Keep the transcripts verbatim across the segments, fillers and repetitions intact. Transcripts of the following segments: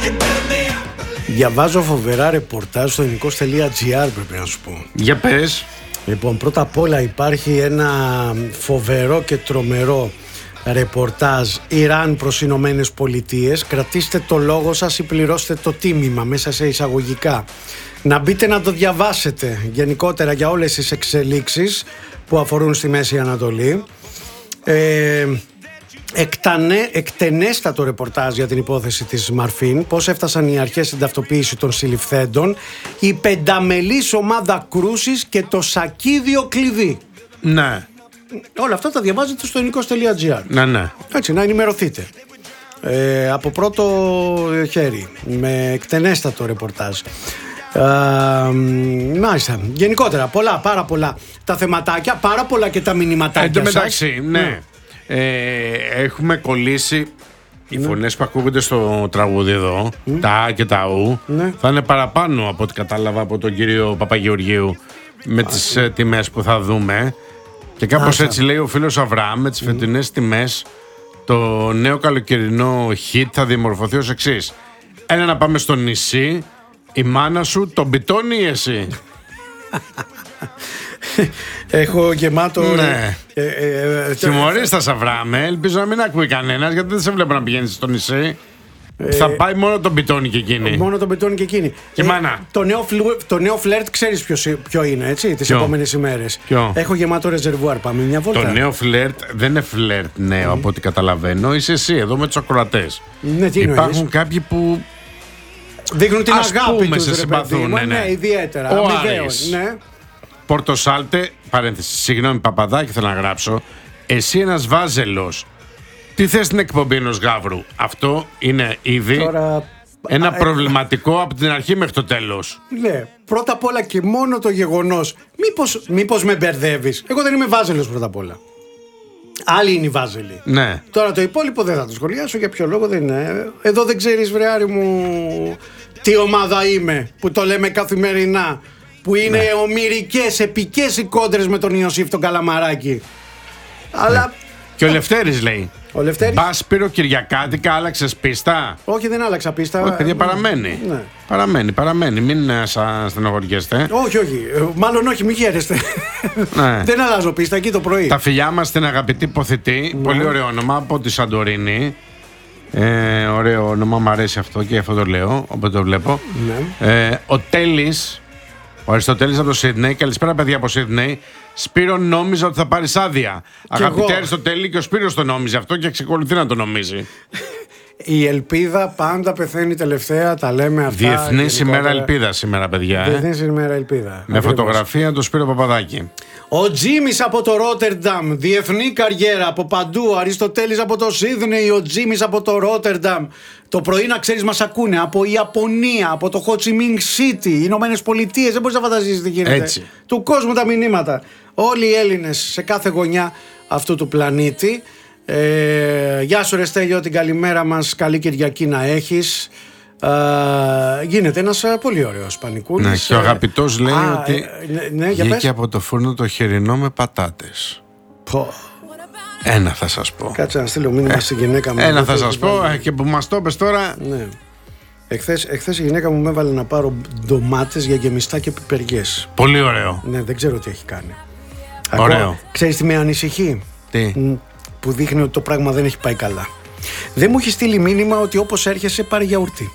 Διαβάζω φοβερά ρεπορτάζ στο ελληνικός τελεία τζι άρ, πρέπει να σου πω. Για πες. Λοιπόν, πρώτα απ' όλα υπάρχει ένα φοβερό και τρομερό ρεπορτάζ Ιράν προς Ηνωμένες Πολιτείες. Κρατήστε το λόγο σας ή πληρώστε το τίμημα, μέσα σε εισαγωγικά. Να μπείτε να το διαβάσετε γενικότερα για όλες τις εξελίξεις που αφορούν στη Μέση Ανατολή. ε, Εκτανέ, εκτενέστατο ρεπορτάζ για την υπόθεση της Μαρφίν, πώς έφτασαν οι αρχές στην ταυτοποίηση των συλληφθέντων, η πενταμελής ομάδα κρούσης και το σακίδιο κλειδί. Ναι. Όλα αυτά τα διαβάζετε στο ελληνικός τελεία τζι άρ. Ναι, ναι. Έτσι, να ενημερωθείτε. Ε, από πρώτο χέρι, με εκτενέστατο ρεπορτάζ. Ε, μάλιστα. Γενικότερα, πολλά, πάρα πολλά τα θεματάκια, πάρα πολλά και τα μηνυματάκια. Εν τω σας. μεταξύ, ναι. ναι. Ε, έχουμε κολλήσει. Οι ναι. φωνές που ακούγονται στο τραγούδι εδώ, mm. τα Α και τα Ου, ναι. θα είναι παραπάνω από ό,τι κατάλαβα από τον κύριο Παπαγεωργίου με ah, τις ναι. τιμές που θα δούμε. Και κάπως ah, έτσι λέει ο φίλος Αβραάμ, με τις mm. φετινές τιμές, το νέο καλοκαιρινό hit θα διαμορφωθεί ως εξής. Ένα, να πάμε στο νησί, η μάνα σου τον πιτώνει ή εσύ. Έχω γεμάτο. Ναι. Ε, ε, ε, Τιμωρείς τα Αβραάμ, ελπίζω να μην ακούει κανένας, γιατί δεν σε βλέπω να πηγαίνεις στο νησί. Ε, θα πάει μόνο τον πιτώνει και εκείνη. Μόνο τον πιτώνει και εκείνη. Και ε, μάνα. Το νέο, φλου, το νέο φλερτ ξέρεις ποιο, ποιο είναι, έτσι, τις επόμενες ημέρες. Ποιο? Έχω γεμάτο ρεζερβουάρ. Πάμε μια βόλτα. Το νέο φλερτ δεν είναι φλερτ νέο mm. από ό,τι καταλαβαίνω. Είσαι εσύ εδώ με τους ακροατές. Ναι, τι υπάρχουν εννοείς? κάποιοι που δείχνουν την αγάπη τους, σε συμπαθούν. Ναι, ναι, ιδιαίτερα. Ο Άρης. Ναι. Πορτοσάλτε, παρένθεση, συγγνώμη Παπαδάκη, θέλω να γράψω. Εσύ ένας βάζελος. Τι θες στην εκπομπή ενός γάβρου? Αυτό είναι ήδη Τώρα... ένα Α, προβληματικό από την αρχή μέχρι το τέλος. Ναι, πρώτα απ' όλα και μόνο το γεγονός. Μήπως, μήπως με μπερδεύεις? Εγώ δεν είμαι βάζελος πρώτα απ' όλα. Άλλοι είναι οι βάζελοι. Ναι. Τώρα το υπόλοιπο δεν θα το σχολιάσω. Για ποιο λόγο δεν είναι? Εδώ δεν ξέρεις, βρε Άρη μου, τι ομάδα είμαι, που το λέμε καθημερινά. Που είναι ναι. ομηρικές, επικές οι κόντρες με τον Ιωσήφ τον Καλαμαράκη. Αλλά... Ναι. Και ο Λευτέρης λέει. Ο Λευτέρης. Μπάσπυρο Κυριακάτικα, άλλαξες πίστα? Όχι, δεν άλλαξα πίστα. Όχι, παιδιά, παραμένει. Ναι. Παραμένει, παραμένει. Μην σα στενοχωριέστε. Όχι, όχι. Μάλλον όχι, μην χαίρεστε. Ναι. Δεν αλλάζω πίστα εκεί το πρωί. Τα φιλιά μας στην αγαπητή Ποθητή. Ναι. Πολύ ωραίο όνομα από τη Σαντορίνη. Ε, ωραίο όνομα, μου αρέσει αυτό και αυτό το λέω. Οπότε το βλέπω. Ναι. Ε, ο Τέλης. Ο Αριστοτέλης από το Σίδνεϊ. Καλησπέρα, παιδιά από Σίδνεϊ. Σπύρο, νόμιζα ότι θα πάρεις άδεια. Αγαπητέ Αριστοτέλη, και ο Σπύρος το νόμιζε αυτό και εξακολουθεί να το νομίζει. Η ελπίδα πάντα πεθαίνει τελευταία, τα λέμε αυτά. Διεθνής ημέρα ελπίδα σήμερα, παιδιά. Διεθνής ημέρα ελπίδα. Με φωτογραφία του Σπύρο Παπαδάκη. Ο Τζίμις από το Ρότερνταμ. Διεθνή καριέρα από παντού. Ο Αριστοτέλης από το Σίδνεϊ. Ο Τζίμις από το Ρότερνταμ. Το πρωί, να ξέρεις, μας ακούνε από Ιαπωνία, από το Χοτσιμίνγκ Σίτι, οι Ηνωμένες Πολιτείες. Δεν μπορείς να φανταζείς τι γίνεται. Έτσι. Του κόσμου τα μηνύματα. Όλοι οι Έλληνες σε κάθε γωνιά αυτού του πλανήτη. Ε, γεια σου ρε Στέλιο, την καλημέρα μας. Καλή Κυριακή να έχεις. Uh, γίνεται ένας uh, πολύ ωραίος πανικούλης. Ναι, και ο αγαπητός λέει uh, ότι uh, ναι, ναι, βγήκε από το φούρνο το χοιρινό με πατάτες. Πω. Ένα θα σας πω. Κάτσε να στείλω μήνυμα ε, στη γυναίκα μου. Ένα θα σας πω ε, και που μας το πες τώρα. Ναι. Εχθές, εχθές η γυναίκα μου με έβαλε να πάρω ντομάτες για γεμιστά και πιπεριές. Πολύ ωραίο. Ναι, δεν ξέρω τι έχει κάνει. Ωραίο. Ακόμα, ξέρεις τι με ανησυχεί? Τι? Που δείχνει ότι το πράγμα δεν έχει πάει καλά. Δεν μου έχει στείλει μήνυμα ότι όπως έρχεσαι πάρει γιαούρτι.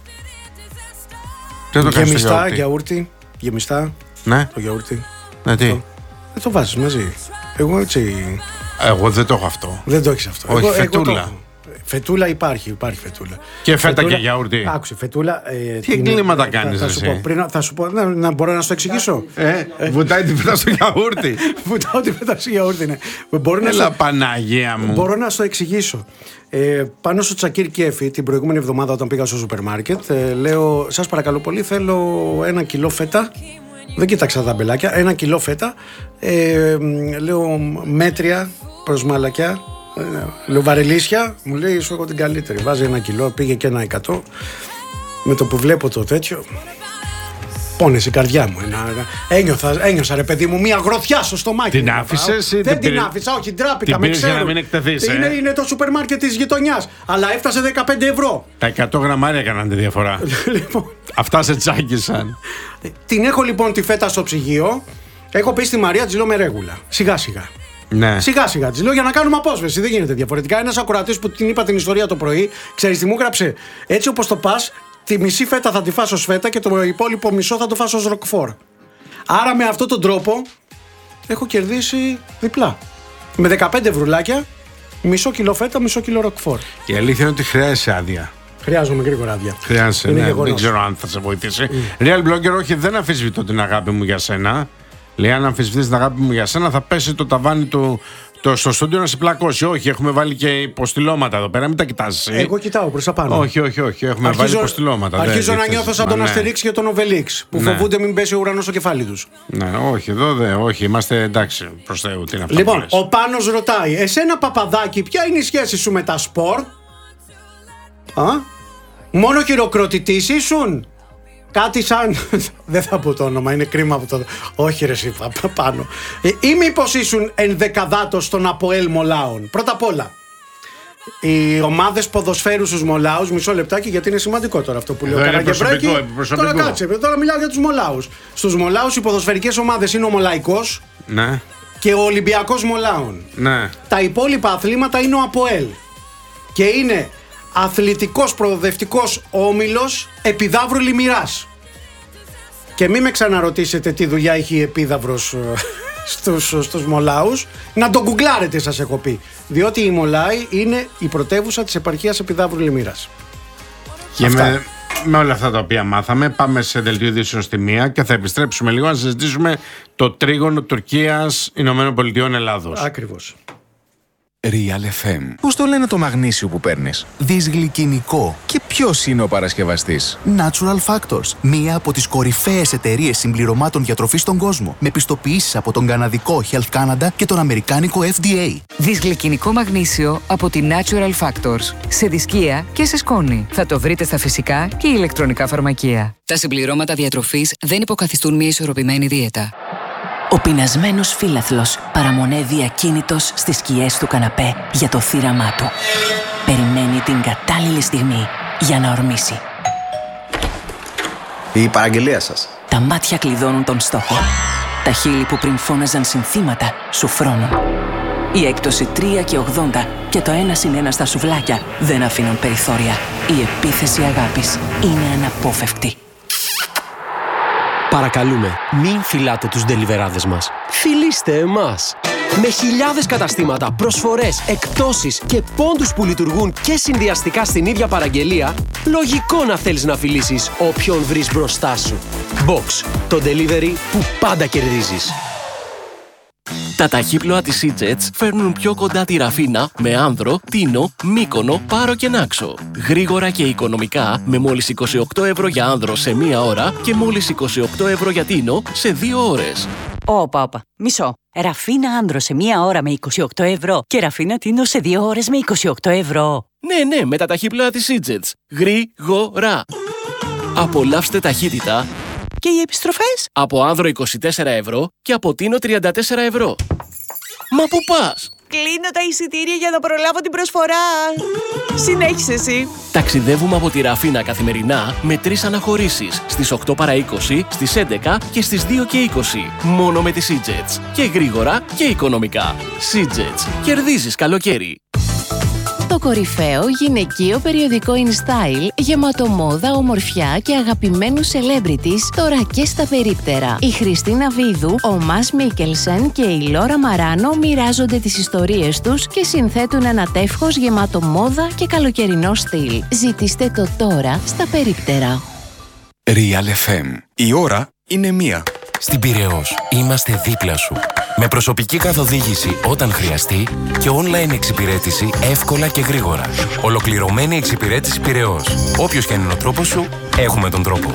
Τι το κάνεις? Γεμιστά, γιαούρτι. γιαούρτι, γεμιστά. Ναι. Το γιαούρτι. Ναι, τι? Αυτό. Δεν το βάζεις μαζί. Εγώ έτσι. Εγώ δεν το έχω αυτό. Δεν το έχεις αυτό. Όχι, εγώ, φετούλα. Εγώ φετούλα υπάρχει, υπάρχει φετούλα. Και φέτα φετούλα, και γιαούρτι. Άκουσε, φετούλα. Ε, τι εγκλήματα ε, κάνεις, θα, θα, σου πω, πριν, θα σου πω, να, να μπορώ να σου το εξηγήσω. Ε, ε, βουτάει τη φέτα στο γιαούρτι. Βουτάω τη φέτα στο γιαούρτι, ναι. Μπορώ Έλα, να Παναγία μου. Μπορώ να σου το εξηγήσω. Ε, πάνω στο Τσακίρ Κέφι την προηγούμενη εβδομάδα, όταν πήγα στο σούπερ μάρκετ, ε, λέω, σας παρακαλώ πολύ, θέλω ένα κιλό φέτα. Δεν κοίταξα τα μπελάκια. Ένα κιλό φέτα. Ε, λέω μέτρια προς μαλακιά. Ε, λέω βαρελίσια. Μου λέει, σου έχω την καλύτερη. Βάζει ένα κιλό, πήγε και ένα εκατό. Με το που βλέπω το τέτοιο. Πόνεσε η καρδιά μου. Ένα, ένα. Ένιωθα, ένιωσα ρε παιδί μου, μία γροθιά στο στομάχι. Την άφησες ή δεν την πήρε... άφησα, όχι, τράπηκα. Την πήρες για να μην εκτεθείς, είναι, ε? είναι το σούπερ μάρκετ της γειτονιάς. Αλλά έφτασε δεκαπέντε ευρώ. Τα εκατό γραμμάρια έκαναν τη διαφορά. Λοιπόν, αυτά σε τσάκισαν. Την έχω λοιπόν τη φέτα στο ψυγείο. Έχω πει στη Μαρία, της λέω με ρέγουλα. Σιγά σιγά. Ναι. Σιγά σιγά της λέω για να κάνουμε απόσβεση. Δεν γίνεται διαφορετικά. Ένας ακροατής που την είπα την ιστορία το πρωί, ξέρεις τι μου έγραψε? Έτσι όπως το πας, τη μισή φέτα θα τη φας ως φέτα και το υπόλοιπο μισό θα το φας ως ροκφόρ. Άρα με αυτόν τον τρόπο έχω κερδίσει διπλά. Με δεκαπέντε βρουλάκια, μισό κιλό φέτα, μισό κιλό ροκφόρ. Η αλήθεια είναι ότι χρειάζεσαι άδεια. Χρειάζομαι γρήγορα άδεια. Χρειάζεσαι, ναι, δεν ξέρω αν θα σε βοηθήσει. Mm. Real Blogger, όχι, δεν αμφισβητώ την αγάπη μου για σένα. Λέει, αν αμφισβητείς την αγάπη μου για σένα, θα πέσει το ταβάνι του. Το, στο στούντιο να σε πλακώσει. Όχι, έχουμε βάλει και υποστηλώματα εδώ πέρα. Μην τα κοιτάζεις. Εγώ κοιτάω προς τα πάνω. Όχι, όχι, όχι. Έχουμε αρχίζω, βάλει υποστηλώματα. Αρχίζω να νιώθω σαν τον Αστερίξ και τον Οβελίξ που ναι. φοβούνται μην πέσει ο ουρανός στο κεφάλι τους. Ναι, όχι, εδώ δεν. Όχι, είμαστε εντάξει. Προς Θεού, τι είναι αυτό. Λοιπόν, ο Πάνος ρωτάει, εσένα Παπαδάκη, ποια είναι η σχέση σου με τα σπορ? Α, μόνο χειροκροτητής ήσουν? Κάτι σαν. Δεν θα πω το όνομα, είναι κρίμα από το. Όχι, ρε, εσύ, πάνω. Ή μήπως ήσουν ενδεκαδάτος των ΑΠΟΕΛ Μολάων? Πρώτα απ' όλα, οι ομάδες ποδοσφαίρου στους Μολάους, μισό λεπτάκι γιατί είναι σημαντικό τώρα αυτό που λέω. Καραγκεμπρέκη. Τώρα κάτσε, τώρα μιλάω για τους Μολάους. Στους Μολάους οι ποδοσφαιρικές ομάδες είναι ο Μολαϊκός, ναι, και ο Ολυμπιακός Μολάων. Ναι. Τα υπόλοιπα αθλήματα είναι ο ΑΠΟΕΛ. Και είναι αθλητικός προοδευτικός όμιλος Επιδαύρου Λιμιράς. Και μην με ξαναρωτήσετε τι δουλειά έχει η Επίδαυρος στους, στους Μολάους. Να τον γκουγκλάρετε, σας έχω πει. Διότι η Μολάη είναι η πρωτεύουσα της επαρχίας Επιδαύρου Λιμιράς. Και με, με όλα αυτά τα οποία μάθαμε, πάμε σε δελτίο ειδήσεων στη μία και θα επιστρέψουμε λίγο να συζητήσουμε το τρίγωνο Τουρκίας Ηνωμένων Πολιτειών Ελλάδος. Ακριβώς. Real εφ εμ. Πώς το λένε το μαγνήσιο που παίρνεις? Δυσγλυκινικό. Και ποιος είναι ο παρασκευαστής? Natural Factors. Μία από τις κορυφαίες εταιρείες συμπληρωμάτων διατροφής στον κόσμο. Με πιστοποιήσεις από τον καναδικό Health Canada και τον αμερικάνικο εφ ντι έι. Δυσγλυκινικό μαγνήσιο από τη Natural Factors. Σε δισκία και σε σκόνη. Θα το βρείτε στα φυσικά και ηλεκτρονικά φαρμακεία. Τα συμπληρώματα διατροφής δεν υποκαθιστούν μια ισορροπημένη δίαιτα. Ο πεινασμένος φύλαθλος παραμονεύει ακίνητος στις σκιές του καναπέ για το θύραμά του. Περιμένει την κατάλληλη στιγμή για να ορμήσει. Η παραγγελία σας. Τα μάτια κλειδώνουν τον στόχο. Τα χείλη που πριν φώναζαν συνθήματα σου φρώνουν. Η έκπτωση τρία και ογδόντα και το ένα συν ένα στα σουβλάκια δεν αφήνουν περιθώρια. Η επίθεση αγάπης είναι αναπόφευκτη. Παρακαλούμε, μην φυλάτε τους ντελιβεράδες μας. Φιλήστε εμάς. Με χιλιάδες καταστήματα, προσφορές, εκπτώσεις και πόντους που λειτουργούν και συνδυαστικά στην ίδια παραγγελία, λογικό να θέλεις να φιλήσεις όποιον βρεις μπροστά σου. Box, το delivery που πάντα κερδίζεις. Τα ταχύπλοα της Seajets φέρνουν πιο κοντά τη Ραφίνα με Άνδρο, Τίνο, Μύκονο, Πάρο και Νάξο. Γρήγορα και οικονομικά με μόλις είκοσι οκτώ ευρώ για Άνδρο σε μία ώρα και μόλις είκοσι οκτώ ευρώ για Τίνο σε δύο ώρες. Όπα, όπα. Μισό. Ραφίνα Άνδρο σε μία ώρα με είκοσι οκτώ ευρώ και Ραφίνα Τίνο σε δύο ώρες με είκοσι οκτώ ευρώ. Ναι, ναι, με τα ταχύπλοα της Seajets. Γρήγορα. Απολαύστε ταχύτητα. Και οι επιστροφές? Από Άνδρο είκοσι τέσσερα ευρώ και από Τίνο τριάντα τέσσερα ευρώ. Μα πού πας? Κλείνω τα εισιτήρια για να προλάβω την προσφορά. Συνέχισε εσύ. Ταξιδεύουμε από τη Ραφίνα καθημερινά με τρεις αναχωρήσεις. Στις οκτώ παρά είκοσι, στις έντεκα και στις δύο και είκοσι. Μόνο με τη Seajets. Και γρήγορα και οικονομικά. Seajets. Κερδίζεις καλοκαίρι. Το κορυφαίο γυναικείο περιοδικό InStyle, γεμάτο μόδα, ομορφιά και αγαπημένους celebrities, τώρα και στα περίπτερα. Η Χριστίνα Βίδου, ο Μας Μίκελσεν και η Λόρα Μαράνο μοιράζονται τις ιστορίες τους και συνθέτουν ένα τεύχος γεμάτο μόδα και καλοκαιρινό στυλ. Ζητήστε το τώρα στα περίπτερα. Real εφ εμ. Η ώρα είναι μία. Στην Πειραιώς είμαστε δίπλα σου. Με προσωπική καθοδήγηση όταν χρειαστεί και online εξυπηρέτηση εύκολα και γρήγορα. Ολοκληρωμένη εξυπηρέτηση Πειραιώς. Όποιος και αν είναι ο τρόπος σου, έχουμε τον τρόπο.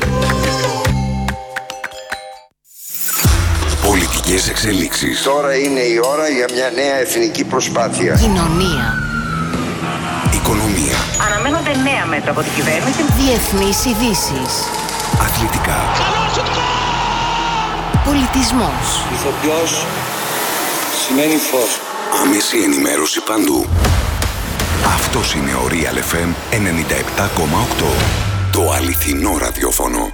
Πολιτικές εξελίξεις. Τώρα είναι η ώρα για μια νέα εθνική προσπάθεια. Κοινωνία. Οικονομία. Αναμένονται νέα μέτρα από την κυβέρνηση. Διεθνείς ειδήσεις. αθλητικά. Πολιτισμός. Ηθοποιός σημαίνει φως. Άμεση ενημέρωση παντού. Αυτός είναι ο Real εφ εμ ενενήντα επτά κόμμα οκτώ. Το αληθινό ραδιόφωνο.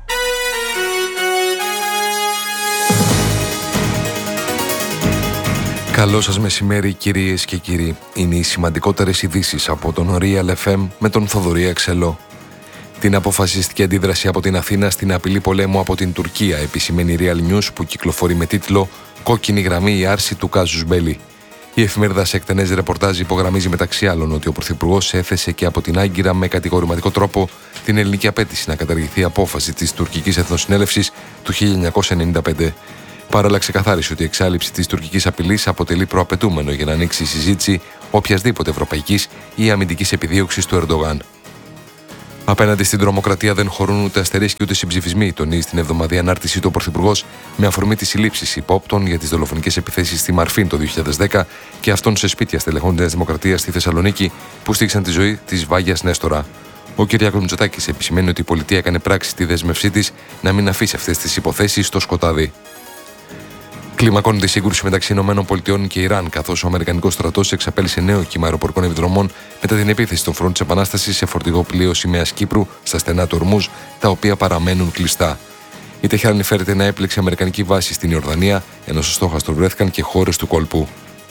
Καλό σας μεσημέρι κυρίες και κύριοι. Είναι οι σημαντικότερες ειδήσεις από τον Real εφ εμ με τον Θοδωρή Αξελό. Την αποφασιστική αντίδραση από την Αθήνα στην απειλή πολέμου από την Τουρκία επισημαίνει η Real News που κυκλοφορεί με τίτλο «Κόκκινη γραμμή η άρση του κάζους μπέλι». Η εφημερίδα σε εκτενές ρεπορτάζ υπογραμμίζει μεταξύ άλλων ότι ο Πρωθυπουργός έθεσε και από την Άγκυρα με κατηγορηματικό τρόπο την ελληνική απέτηση να καταργηθεί η απόφαση της τουρκικής εθνοσυνέλευσης του χίλια εννιακόσια ενενήντα πέντε. Παράλληλα, ξεκαθάρισε ότι η εξάλειψη της τουρκικής απειλής αποτελεί προαπαιτούμενο για να ανοίξει η συζήτηση οποιασδήποτε ευρωπαϊκής ή αμυντικής επιδίωξης του Ερντογάν. Απέναντι στην τρομοκρατία δεν χωρούν ούτε αστερίσκοι ούτε συμψηφισμοί, τονίζει στην εβδομαδιαία ανάρτησή του ο Πρωθυπουργός με αφορμή τις συλλήψεις υπόπτων για τις δολοφονικές επιθέσεις στη Μαρφίν το δύο χιλιάδες δέκα και αυτών σε σπίτια στελεχών της Δημοκρατίας στη Θεσσαλονίκη που στήξαν τη ζωή της Βάγιας Νέστορα. Ο Κυριάκος Μητσοτάκης επισημαίνει ότι η πολιτεία έκανε πράξη τη δέσμευσή της να μην αφήσει αυτές τις υποθέσεις στο σκοτάδι. Κλιμακώνεται η σύγκρουση μεταξύ ΗΠΑ και Ιράν, καθώς ο Αμερικανικός στρατός εξαπέλυσε νέο κύμα αεροπορικών επιδρομών μετά την επίθεση των φρουρών της Επανάστασης σε φορτηγό πλοίο σημαίας Κύπρου στα στενά του Ορμούζ, τα οποία παραμένουν κλειστά. Η Τεχεράνη φέρεται να έπληξε αμερικανική βάση στην Ιορδανία, ενώ στο στόχαστρο βρέθηκαν και χώρες του κόλπου.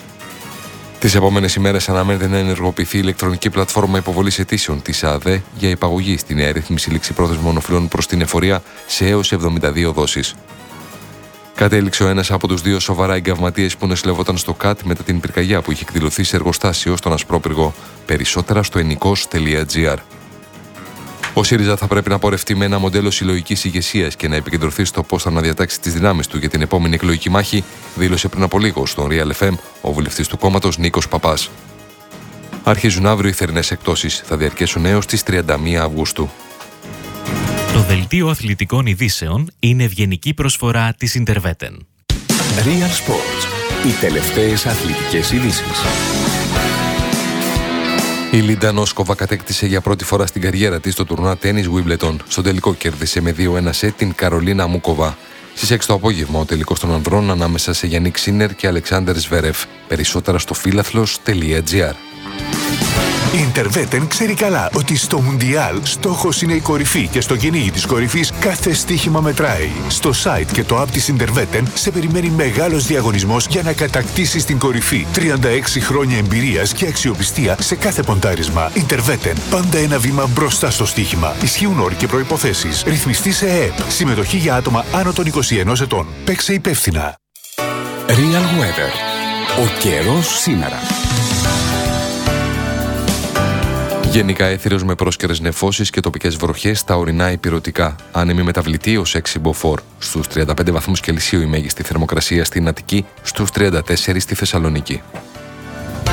Τις επόμενες ημέρες αναμένεται να ενεργοποιηθεί η ηλεκτρονική πλατφόρμα υποβολής αιτήσεων της ΑΔΕ για υπαγωγή στην νέα ρύθμιση ληξιπρόθεσμων οφειλών προς την εφορία σε έως εβδομήντα δύο δόσεις. Κατέληξε ο ένας από τους δύο σοβαρά εγκαυματίες που νοσηλευόταν στο ΚΑΤ μετά την πυρκαγιά που είχε εκδηλωθεί σε εργοστάσιο στον Ασπρόπυργο. Περισσότερα στο ενικός τελεία τζι άρ. Ο ΣΥΡΙΖΑ θα πρέπει να πορευτεί με ένα μοντέλο συλλογικής ηγεσίας και να επικεντρωθεί στο πώς θα αναδιατάξει τις δυνάμεις του για την επόμενη εκλογική μάχη, δήλωσε πριν από λίγο στον Real εφ εμ ο βουλευτής του κόμματος Νίκος Παπάς. Αρχίζουν αύριο οι θερινές εκπτώσεις, θα διαρκέσουν έως τις τριάντα μία Αυγούστου. Το δελτίο αθλητικών ειδήσεων είναι ευγενική προσφορά της Interveten. Real Sports. Οι τελευταίες αθλητικές ειδήσεις. Η Λίντα Νόσκοβα κατέκτησε για πρώτη φορά στην καριέρα της το τουρνουά τένις Wimbledon. Στο τελικό κέρδισε με δύο ένα σετ την Καρολίνα Μούκοβα. Στις έξι το απόγευμα ο τελικός των ανδρών ανάμεσα σε Γιάννικ Σίνερ και Αλεξάνδερ Σβέρεφ. Περισσότερα στο φίλαθλος τελεία τζι άρ. Η Interveten ξέρει καλά ότι στο Μουντιάλ στόχος είναι η κορυφή και στο κυνήγι της κορυφής κάθε στοίχημα μετράει. Στο site και το app της Interveten σε περιμένει μεγάλος διαγωνισμός για να κατακτήσεις την κορυφή. τριάντα έξι χρόνια εμπειρίας και αξιοπιστία σε κάθε ποντάρισμα. Interveten. Πάντα ένα βήμα μπροστά στο στοίχημα. Ισχύουν όροι και προϋποθέσεις. Ρυθμιστή σε ΕΕΠ. Συμμετοχή για άτομα άνω των είκοσι ενός ετών. Παίξε υπεύθυνα. Real Weather. Ο καιρός σήμερα. Γενικά έθυρος με πρόσκαιρες νεφώσεις και τοπικές βροχές στα ορεινά ηπειρωτικά. Άνεμη μεταβλητή ως έξι μποφόρ. Στους τριάντα πέντε βαθμούς Κελσίου η μέγιστη θερμοκρασία στην Αττική, στους τριάντα τέσσερα στη Θεσσαλονίκη.